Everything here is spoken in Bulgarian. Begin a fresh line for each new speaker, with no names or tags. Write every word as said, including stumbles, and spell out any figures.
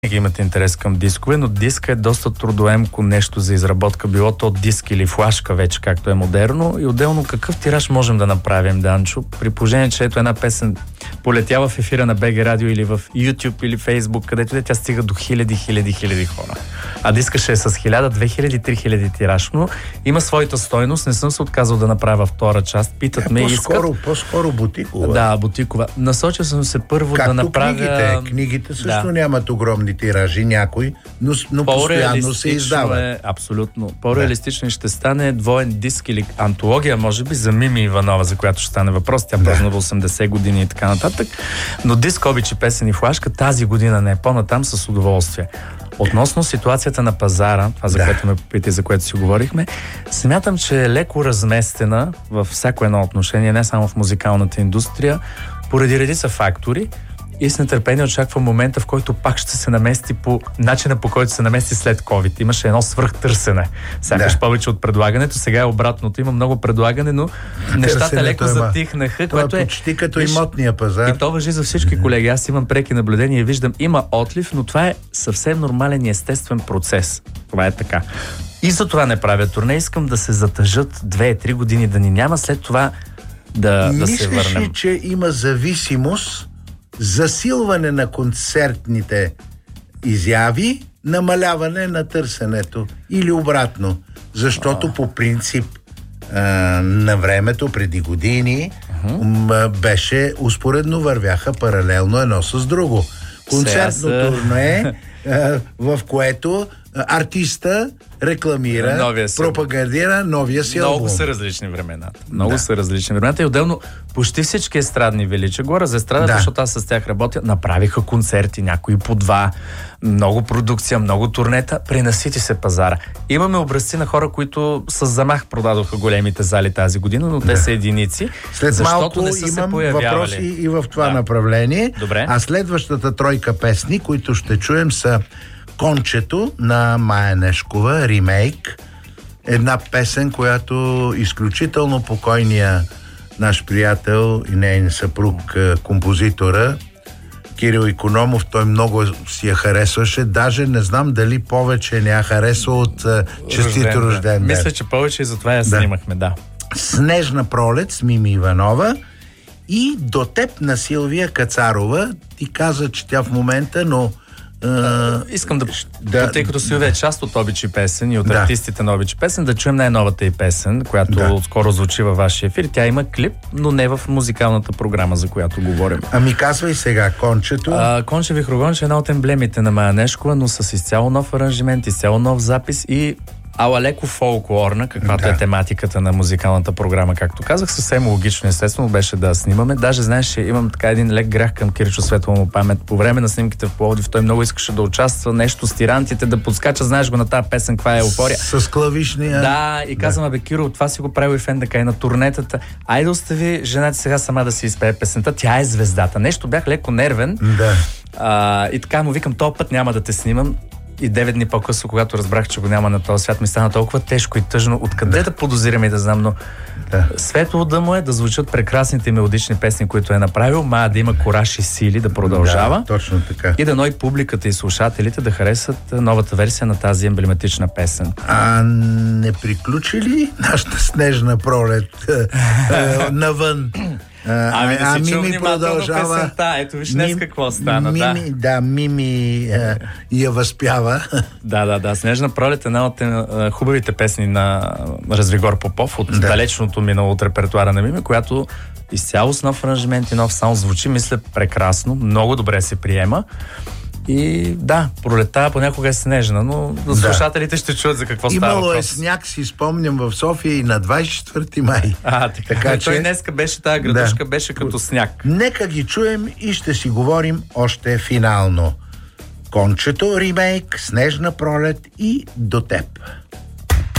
имате интерес към дискове, но диска е доста трудоемко нещо за изработка, било то диск или флашка вече, както е модерно. И отделно какъв тираж можем да направим, Данчо, при положение, че ето една песен полетява в ефира на БГ Радио или в YouTube или Facebook, където е, тя стига до хиляди, хиляди, хиляди хора. А диска ще е с хиляда, две хиляди, три хиляди тираж, но има своята стойност. Не съм се отказал да направя втора част. Питат
е,
ме,
по-скоро,
искат...
по-скоро бутикова.
Да, бутикова. Насочил съм се първо
както
да направя...
книгите. Книгите също
да.
нямат огромни тиражи, някои, но, но постоянно се издава.
Е, абсолютно. По-реалистично да. Ще стане двоен диск или антология, може би, за Мими Иванова, за която ще стане въпрос. Тя да. празнува осемдесет години и така нататък. Но диск, обичи, песен и флашка тази година не е, по-натам с удоволствие. Относно ситуацията на пазара, това за да. което ме попита и за което си говорихме, смятам, че е леко разместена във всяко едно отношение, не само в музикалната индустрия, поради редица фактори. И с нетърпение очаквам момента, в който пак ще се намести по начина, по който се намести след COVID. Имаше едно свръхтърсене. Сякаш да. повече от предлагането. Сега е обратното. Има много предлагане, но нещата леко
ема.
затихнаха.
Това
което
е почти като виж, имотния пазар.
И то важи за всички колеги. Аз имам преки наблюдения и виждам, има отлив, но това е съвсем нормален и естествен процес. Това е така. И за това не правя турне. Искам да се затъжат две-три години, да ни няма след това да, да се върнем.
Мислиш ли, че има зависимост, засилване на концертните изяви, намаляване на търсенето или обратно? Защото а. по принцип а, на времето, преди години, uh-huh. м- беше успоредно вървяха паралелно едно с друго. Концертно Сега... турне, а, в което артиста рекламира, новия пропагандира новия си албум.
Много са различни времената. Много да. са различни времената и отделно почти всички естрадни велича, говоря за естрадата, да. защото аз с тях работя, направиха концерти, някои по два, много продукция, много турнета, пренасити се пазара. Имаме образци на хора, които с замах продадоха големите зали тази година, но да. те са единици,
след
защото
малко
не са
имам
се появявали.
въпроси и в това
да.
направление.
Добре.
А следващата тройка песни, които ще чуем, са Кончето на Мая Нешкова, ремейк. Една песен, която изключително покойния наш приятел и нейн съпруг, композитора Кирил Икономов, той много си я харесваше. Даже не знам дали повече не я харесва от Честито рожден, рожден ден.
Мисля, че повече и затова я снимахме, да.
Снежна пролет с Мими Иванова и До теб на Силвия Кацарова. Ти каза, че тя в момента, но
Uh, искам да, да, тъй като Силвия е част от Обичи песен и от да. артистите на Обичи песен, да чуем най-новата й песен, която да. скоро звучи във вашия ефир. Тя има клип, но не в музикалната програма, за която говорим.
Ами казвай сега, Кончето.
Uh, Конче Вихрогонче е една от емблемите на Мая Нешкова, но с изцяло нов аранжимент, изцяло нов запис и ала леко фолклорна, каквато да. е тематиката на музикалната програма, както казах. Съвсем логично, естествено, беше да снимаме. Даже, знаеш, имам така един лек грях към Киричо, светла му памет. По време на снимките в Пловдив той много искаше да участва, нещо с тирантите, да подскача, знаеш го на тази песен, каква е еуфория.
С, с клавишния.
Да, и казвам, да. абе, Киро, това си го правил и в ен де ка и на турнетата. Айде остави жената сега сама да си изпее песента, тя е звездата. Нещо бях леко нервен.
Да.
А, и така му викам, този път няма да те снимам. И девет дни по-късно, когато разбрах, че го няма на този свят, ми стана толкова тежко и тъжно. Откъде да, да подозирам и да знам, но да. светло да му е да звучат прекрасните и мелодични песни, които е направил, ма да има кораж и сили да продължава.
Да, точно така.
И дано и публиката и слушателите да харесат новата версия на тази емблематична песен.
А не приключи ли нашата снежна пролет навън?
А, ами да
а
си чу
Мими продължава.
Песента. Ето виж днес какво стана.
Мими, да, да Мими а, я възпява.
Да, да, да. Снежна пролет е една от а, хубавите песни на Развигор Попов от да. далечното минало от репертуара на Мими, която изцяло с нов аранжимент и нов саунд звучи, мисля, прекрасно. Много добре се приема. И да, пролета понякога е снежна, но да. слушателите ще чуят за какво става въпрос.
Имало е сняг, си спомням, в София и на двадесет и четвърти май.
А, така, така че... Той днеска беше, тази градушка да. беше като сняг.
Нека ги чуем и ще си говорим още финално. Кончето, ремейк, Снежна пролет и До теб.